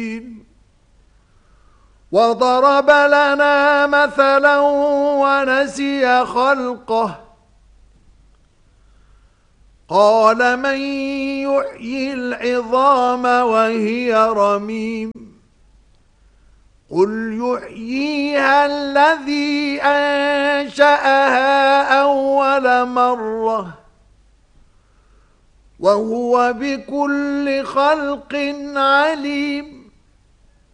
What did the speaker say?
وضرب لنا مثلا ونسي خلقه قال من يحيي العظام وهي رميم قل يحييها الذي أنشأها أول مرة وهو بكل خلق عليم